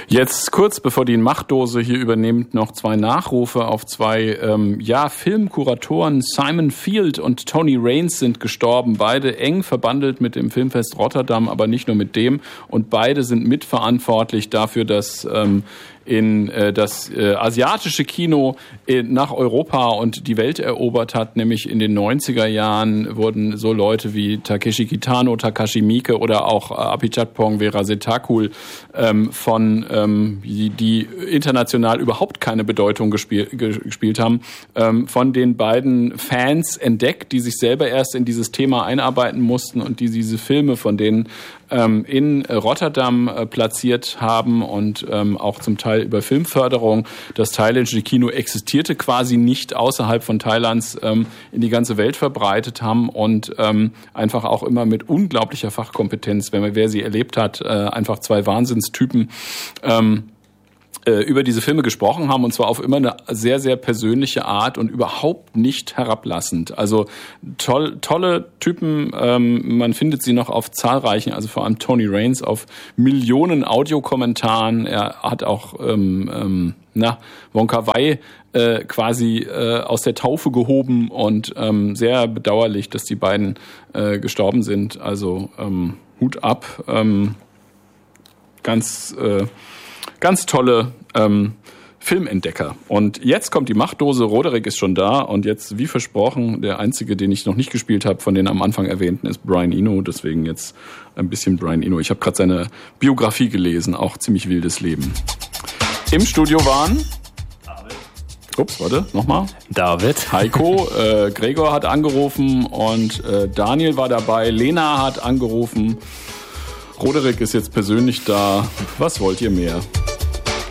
Jetzt kurz bevor die Machtdose hier übernimmt, noch 2 Nachrufe auf 2 Filmkuratoren. Simon Field und Tony Raines sind gestorben. Beide eng verbandelt mit dem Filmfest Rotterdam, aber nicht nur mit dem. Und beide sind mitverantwortlich dafür, dass das asiatische Kino nach Europa und die Welt erobert hat, nämlich in den 90er Jahren wurden so Leute wie Takeshi Kitano, Takashi Miike oder auch Apichatpong Weerasethakul die international überhaupt keine Bedeutung gespielt haben, von den beiden Fans entdeckt, die sich selber erst in dieses Thema einarbeiten mussten und die diese Filme von denen in Rotterdam platziert haben und auch zum Teil über Filmförderung. Das thailändische Kino existierte quasi nicht außerhalb von Thailands, in die ganze Welt verbreitet haben und einfach auch immer mit unglaublicher Fachkompetenz, wer sie erlebt hat, einfach 2 Wahnsinnstypen, über diese Filme gesprochen haben, und zwar auf immer eine sehr, sehr persönliche Art und überhaupt nicht herablassend. Also tolle Typen, man findet sie noch auf zahlreichen, also vor allem Tony Raines, auf Millionen Audiokommentaren. Er hat auch Wong Kar-wai quasi aus der Taufe gehoben, und sehr bedauerlich, dass die beiden gestorben sind. Also Hut ab, ganz tolle Filmentdecker. Und jetzt kommt die Machtdose. Roderick ist schon da, und jetzt, wie versprochen, der einzige, den ich noch nicht gespielt habe, von den am Anfang erwähnten, ist Brian Eno. Deswegen jetzt ein bisschen Brian Eno. Ich habe gerade seine Biografie gelesen, auch ziemlich wildes Leben. Im Studio waren David, Heiko, Gregor hat angerufen und Daniel war dabei, Lena hat angerufen. Roderick ist jetzt persönlich da. Was wollt ihr mehr?